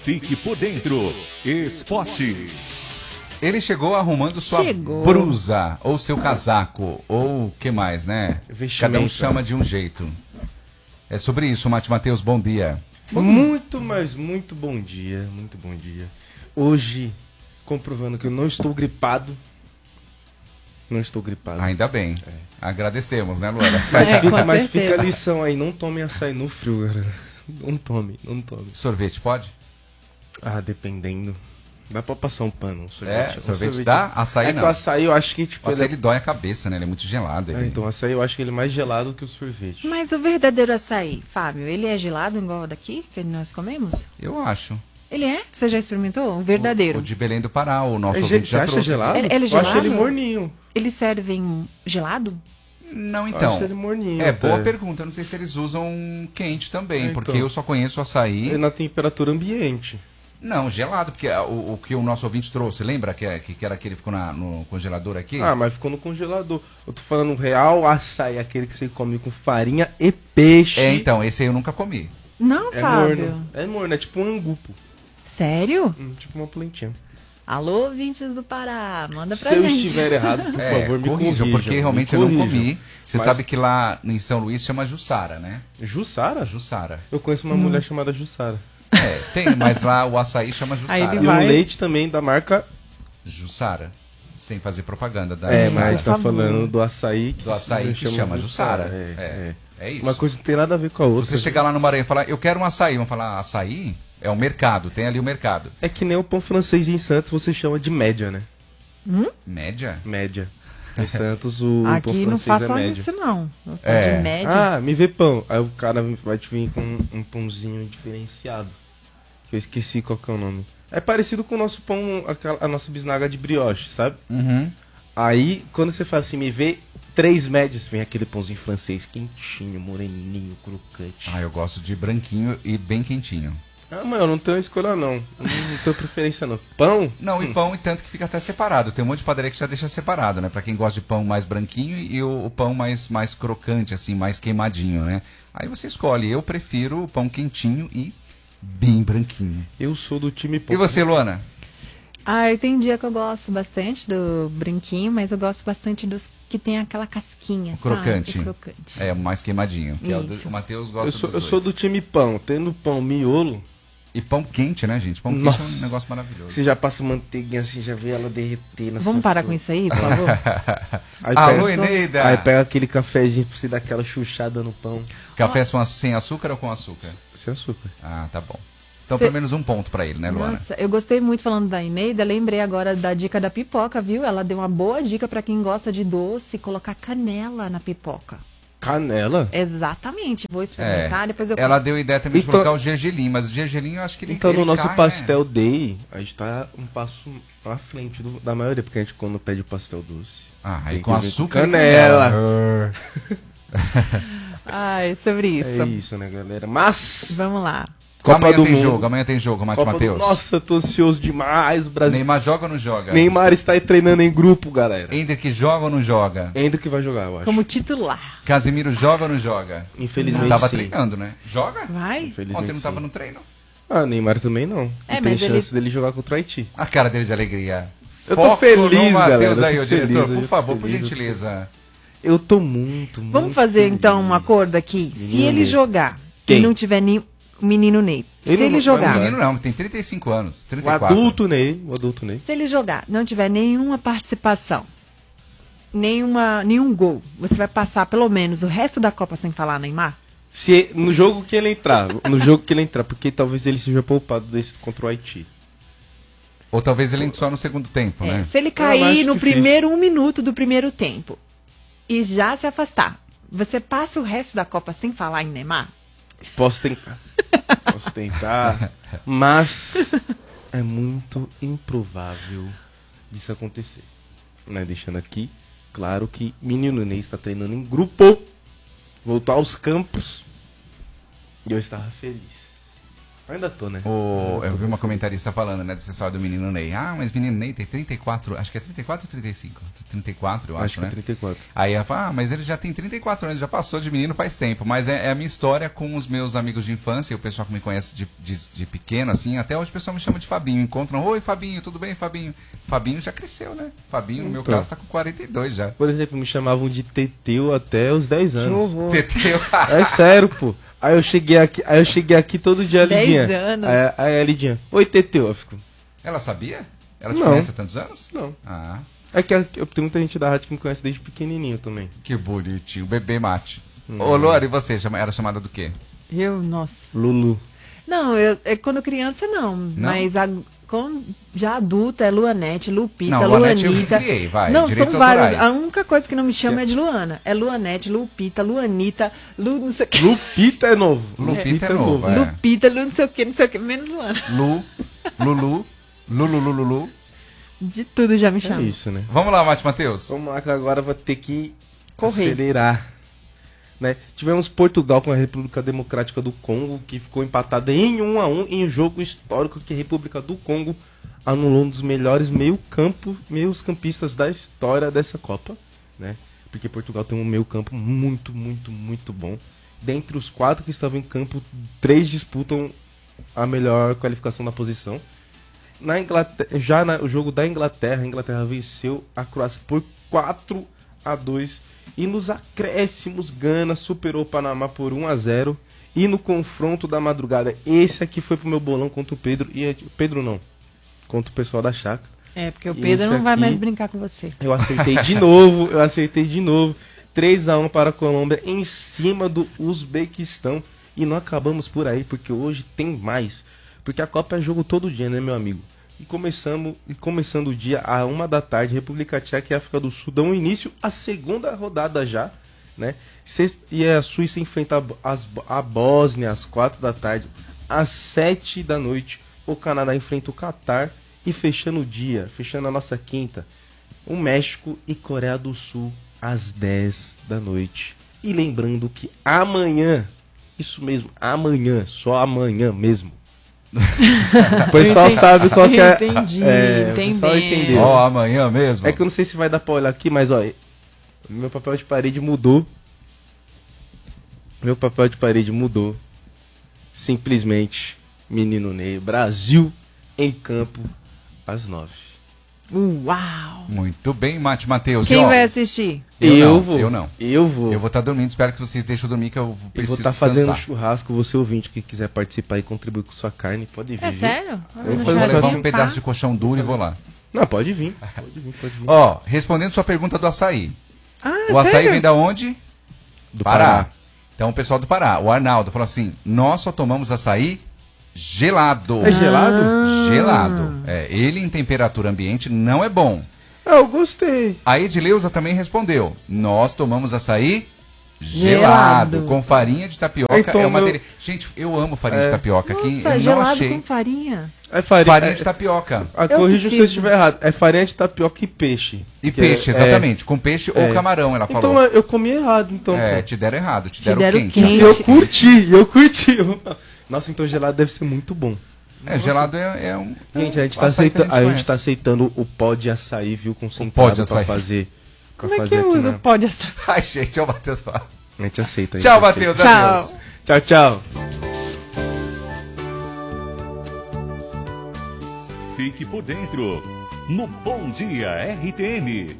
Fique por dentro. Esporte. Ele chegou arrumando sua blusa, ou seu casaco, ou o que mais, né? Cada um chama de um jeito. É sobre isso, Mate Matheus, bom dia. Muito, mas muito bom dia, muito bom dia. Hoje, comprovando que eu não estou gripado. Não estou gripado. Ainda bem. Agradecemos, né, Luana? Mas fica a lição aí, não tome açaí no frio, galera. Não tome. Sorvete pode? Ah, dependendo. Dá pra passar um pano. Sorvete dá? Açaí não. Que o açaí eu acho que tipo... O açaí ele dói a cabeça, né? Ele é muito gelado. Então o açaí eu acho que ele é mais gelado que o sorvete. Mas o verdadeiro açaí, Fábio, ele é gelado igual daqui, que nós comemos? Eu acho. Ele é? Você já experimentou? O verdadeiro? O de Belém do Pará, o nosso ouvinte já trouxe. Gelado? Ele é gelado? Eu acho ele morninho. Eles servem gelado? Não, então. Eu acho ele morninho. Boa pergunta. Eu não sei se eles usam quente também, porque então. eu só conheço açaí... É na temperatura ambiente. Não, gelado, porque o que o nosso ouvinte trouxe, lembra que era aquele que ficou no congelador aqui? Ah, mas ficou no congelador. Eu tô falando real açaí, aquele que você come com farinha e peixe. Então, esse aí eu nunca comi. Não, Fábio. É morno, é tipo um angupo. Sério? Tipo uma plantinha. Alô, ouvintes do Pará, manda pra gente. gente. Se eu estiver errado, por favor, me corrijam. Porque realmente eu não comi. Você sabe que lá em São Luís chama Jussara, né? Jussara? Jussara. Eu conheço uma mulher chamada Jussara. Tem, mas lá o açaí chama Jussara. E o leite também da marca... Jussara. Sem fazer propaganda da Mas Jussara. a gente tá falando do açaí que chama Jussara. É isso. Uma coisa não tem nada a ver com a outra. Você chegar lá no Maranhão e falar, eu quero um açaí. Vão falar, açaí? É o mercado, tem ali o mercado. É que nem o pão francês em Santos, você chama de média, né? Média? Média. Em Santos o aqui pão francês não faça média. isso não. De média. Ah, me vê pão. Aí o cara vai te vir com um pãozinho diferenciado. Que eu esqueci qual que é o nome. É parecido com o nosso pão, a nossa bisnaga de brioche, sabe? Uhum. Aí, quando você fala assim, me vê 3 médias, vem aquele pãozinho francês quentinho, moreninho, crocante. Ah, eu gosto de branquinho e bem quentinho. Ah, mas eu não tenho escolha não. Não tenho preferência não. Pão? Não, e pão, e tanto que fica até separado. Tem um monte de padaria que já deixa separado, né? Pra quem gosta de pão mais branquinho e o pão mais crocante, assim, mais queimadinho, né? Aí você escolhe. Eu prefiro o pão quentinho e bem branquinho. Eu sou do time pão. E você, Luana? Tem dia que eu gosto bastante do branquinho, mas eu gosto bastante dos que tem aquela casquinha, crocante. sabe? Crocante. É, o mais queimadinho. Que o Matheus gosta Eu sou do time pão. Tendo pão miolo... E pão quente, né, gente? Pão quente é um negócio maravilhoso. Você já passa manteiguinha assim, já vê ela derreter na Vamos parar com isso aí, por favor? Alô, Eneida! Aí pega aquele cafezinho pra você dar aquela chuchada no pão. Café sem açúcar ou com açúcar? Sem açúcar. Ah, tá bom. Então, pelo menos um ponto pra ele, né, Luana? Nossa, eu gostei muito falando da Eneida. Lembrei agora da dica da pipoca, viu? Ela deu uma boa dica pra quem gosta de doce, colocar canela na pipoca. Canela? Exatamente. Vou experimentar, depois eu... Ela deu ideia também de colocar o gergelim, mas o gergelim eu acho que ele Então, no nosso cai, pastel day, a gente tá um passo à frente da maioria, porque a gente quando pede o pastel doce... aí com açúcar e canela. Ai, sobre isso. É isso, né, galera? Mas... Vamos lá. Copa do Mundo. Amanhã tem jogo, Mate Matheus. Nossa, tô ansioso demais, o Brasil. Neymar joga ou não joga? Neymar está aí treinando em grupo, galera. Hendrick joga ou não joga? Hendrick vai jogar, eu acho. Como titular. Casemiro joga ou não joga? Infelizmente tava sim. treinando, né? Joga? Vai? Ontem não tava no treino. Ah, Neymar também não. Não tem chance dele jogar contra o Haiti. A cara dele de alegria. Eu tô feliz, Matheus galera. aí, o diretor, por favor, feliz, por gentileza. Eu tô muito Vamos fazer feliz. Então um acordo aqui. Se ele jogar e não tiver nem o menino Ney. Se ele jogar. O menino não, tem 35 anos. 34. O adulto Ney. Se ele jogar, não tiver nenhuma participação, nenhum gol, você vai passar pelo menos o resto da Copa sem falar Neymar? No jogo que ele entrar, porque talvez ele seja poupado desse contra o Haiti. Ou talvez ele entre só no segundo tempo, né? Se ele cair no primeiro 1 minuto do primeiro tempo e já se afastar, você passa o resto da Copa sem falar em Neymar? Posso tentar, mas é muito improvável disso acontecer. Né? Deixando aqui claro que menino Ney está treinando em grupo, voltou aos campos e eu estava feliz. Ainda tô, né? Eu vi uma comentarista falando, né, dessa história do menino Ney. Ah, mas menino Ney tem 34, acho que é 34 ou 35? 34, eu acho, né? que é 34. Aí ela fala, mas ele já tem 34 anos, já passou de menino faz tempo. Mas é a minha história com os meus amigos de infância, e o pessoal que me conhece de pequeno, assim, até hoje o pessoal me chama de Fabinho. Encontram, oi Fabinho, tudo bem, Fabinho? Fabinho já cresceu, né? Fabinho, no meu caso, tá com 42 já. Por exemplo, me chamavam de Teteu até os 10 Que anos. horror. Teteu. É sério, pô. Aí eu cheguei aqui todo dia, 10 Lidinha. anos. Aí a Lidinha, oi Teteu, eu fico, Ela sabia? Ela te Não. conhece há tantos anos? não. Ah, É que eu tenho muita gente da rádio que me conhece desde pequenininho também. que bonitinho. Bebê mate. Ô, Lore, e você? Era chamada do quê? Nossa. Lulu. Não, quando criança não. Mas já adulta é Luanete, Lupita, Não, Luanete eu Luanita. criei, vai, Não, direitos são vários. autorais. A única coisa que não me chama é de Luana. É Luanete, Lupita, Luanita, não sei o que. Lupita é novo. Lupita é novo, é. Lupita, não sei o que, menos Luana. Lulu. De tudo já me É chama. isso, né? Vamos lá, Mate Matheus. Vamos lá que agora vai ter que Correr. acelerar. Né? Tivemos Portugal com a República Democrática do Congo, que ficou empatada em 1-1 em um jogo histórico que a República do Congo anulou um dos melhores meios-campistas da história dessa Copa, né? Porque Portugal tem um meio-campo muito, muito, muito bom. Dentre os 4 que estavam em campo, 3 disputam a melhor qualificação da posição. Na Inglaterra, no jogo da Inglaterra, a Inglaterra venceu a Croácia por 4-2. E nos acréscimos, Gana superou o Panamá por 1-0. E no confronto da madrugada, esse aqui foi pro meu bolão contra o Pedro. Pedro não, contra o pessoal da chácara. É, porque o Pedro Esse não vai aqui- mais brincar com você. Eu acertei de novo, 3-1 para a Colômbia em cima do Uzbequistão. E não acabamos por aí, porque hoje tem mais. Porque a Copa é jogo todo dia, né, meu amigo? E começando o dia à 1 da tarde, República Tcheca e África do Sul dão início à segunda rodada já, né? E a Suíça enfrenta a Bósnia às 4 da tarde. Às 7 da noite, o Canadá enfrenta o Catar. E fechando o dia, fechando a nossa quinta, o México e Coreia do Sul às 10 da noite. E lembrando que amanhã, isso mesmo, amanhã, só amanhã mesmo. O pessoal sabe qual que é. Entendi, o pessoal entendeu. entendeu. Só amanhã mesmo? É que eu não sei se vai dar pra olhar aqui, mas ó, meu papel de parede mudou. Meu papel de parede mudou. Simplesmente, menino Ney, Brasil em campo às 9. Uau! Muito bem, Mate Matheus. Quem E, ó, vai assistir? Eu vou. Eu não. Eu vou. Eu vou estar dormindo, espero que vocês deixem eu dormir, que eu Eu preciso vou estar descansar. fazendo churrasco, você ouvinte que quiser participar e contribuir com sua carne, pode vir. É viu? sério? Eu Vou vou levar fazer um pedaço de colchão duro e vou lá. Não, pode vir. Pode vir. Ó, respondendo sua pergunta do açaí. Ah, O açaí sério? vem da onde? Do Pará. Então o pessoal do Pará, o Arnaldo, falou assim, nós só tomamos açaí gelado. É gelado? Gelado. É, ele em temperatura ambiente não é bom. Ah, eu gostei. A Edileuza também respondeu, nós tomamos açaí gelado, Gelado. com farinha de tapioca. Então, é uma meu- delícia. Gente, eu amo farinha de tapioca aqui. Nossa, Eu não gelado achei. com farinha. É Farinha de tapioca. Corrija se eu preciso. estiver errado. É farinha de tapioca e peixe. E Que peixe, é- exatamente. Com peixe ou camarão, ela Então falou. eu comi errado, então. É, pô. te deram errado, te Te deram deram quente. quente. Eu curti. Nossa, então gelado deve ser muito bom. É, gelado é um. Gente, a gente, um tá, açaí que aceita, a gente conhece. tá aceitando o pó de açaí, viu? Concentrado pó de pra açaí. fazer. Pra Como é fazer que eu aqui, uso né? pó de açaí? Ai, gente, ó, o Matheus fala. A gente aceita. Tchau, Matheus. Tchau. Adeus. Tchau, tchau. Fique por dentro no Bom Dia RTM.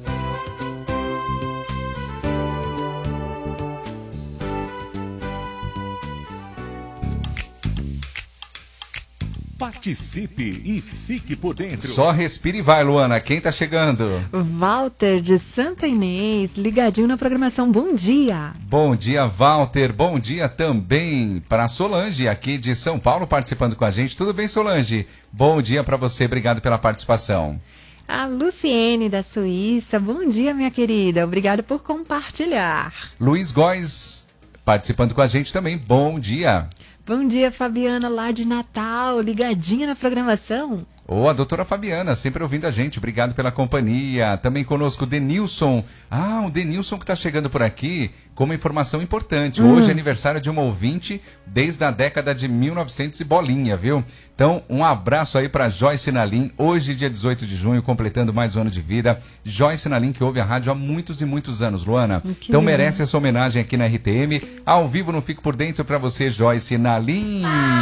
Participe e fique por dentro. Só respire e vai, Luana. Quem tá chegando? Walter de Santa Inês, ligadinho na programação. Bom dia. Bom dia, Walter. Bom dia também para Solange, aqui de São Paulo, participando com a gente. Tudo bem, Solange? Bom dia para você. Obrigado pela participação. A Luciene da Suíça. Bom dia, minha querida. Obrigada por compartilhar. Luiz Góes, participando com a gente também. Bom dia. Bom dia, Fabiana, lá de Natal, ligadinha na programação. Ou a doutora Fabiana, sempre ouvindo a gente. Obrigado pela companhia. Também conosco o Denilson. Ah, o Denilson que está chegando por aqui com uma informação importante. Hoje é aniversário de uma ouvinte desde a década de 1900 e bolinha, viu? Então, um abraço aí para Joyce Nalim. Hoje, dia 18 de junho, completando mais um ano de vida. Joyce Nalim, que ouve a rádio há muitos e muitos anos, Luana. Então, merece essa homenagem aqui na RTM. Ao vivo, não Fico por Dentro para você, Joyce Nalim.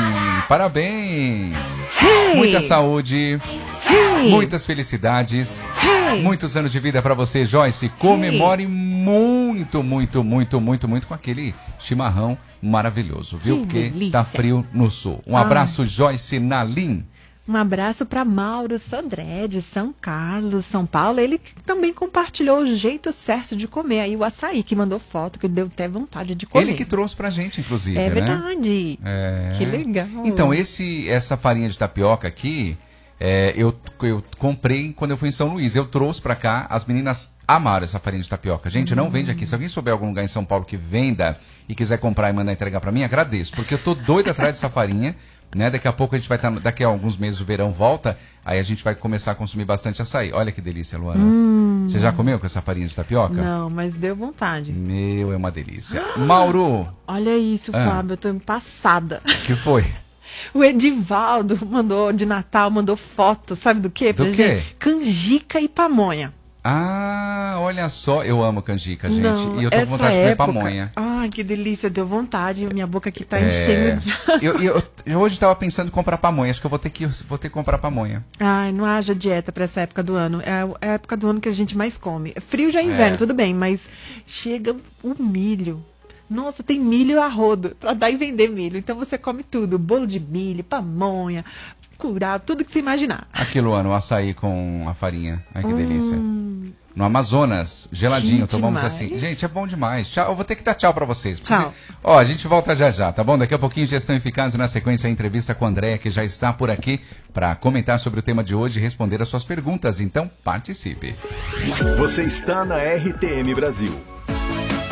Parabéns. Muita saúde, muitas felicidades, muitos anos de vida para você, Joyce. Comemore muito, muito, muito, muito, muito com aquele chimarrão maravilhoso, viu? Porque tá frio no sul. Um abraço, Joyce Nalim. Um abraço para Mauro Sodré, São Carlos, São Paulo. Ele também compartilhou o jeito certo de comer. Aí o açaí, que mandou foto, que deu até vontade de comer. Ele que trouxe pra gente, inclusive, É né? verdade. Que legal. Então, essa farinha de tapioca aqui, eu comprei quando eu fui em São Luís. Eu trouxe pra cá, as meninas amaram essa farinha de tapioca. Gente, não vende aqui. Se alguém souber algum lugar em São Paulo que venda e quiser comprar e mandar entregar pra mim, agradeço. Porque eu tô doido atrás dessa farinha. Né? Daqui a pouco a gente vai estar, daqui a alguns meses o verão volta, aí a gente vai começar a consumir bastante açaí. Olha que delícia, Luana. Você já comeu com essa farinha de tapioca? Não, mas deu vontade. Meu, é uma delícia. Mauro! Olha isso, Fábio, eu tô passada. Que foi? O Edivaldo mandou de Natal, mandou foto, sabe do quê? Do quê? Canjica e pamonha. Ah, olha só, eu amo canjica, gente. Não, e eu tô com vontade de comer pamonha. Ai, que delícia, deu vontade. Minha boca aqui tá enchendo de... eu hoje tava pensando em comprar pamonha. Acho que eu vou ter que comprar pamonha. Ai, não haja dieta pra essa época do ano. É a época do ano que a gente mais come. Frio já é inverno, tudo bem, mas chega o milho. Nossa, tem milho a rodo pra dar e vender milho. Então você come tudo. Bolo de milho, pamonha, curau, tudo que você imaginar. Aqui, Luana, o açaí com a farinha. Ai, que delícia. No Amazonas, geladinho, tomamos demais. assim. Gente, é bom demais. Tchau, eu vou ter que dar tchau pra vocês. Tchau. Ó, a gente volta já, tá bom? Daqui a pouquinho, Gestão Eficaz, e na sequência a entrevista com a Andréia, que já está por aqui para comentar sobre o tema de hoje e responder as suas perguntas. Então, participe. Você está na RTM Brasil.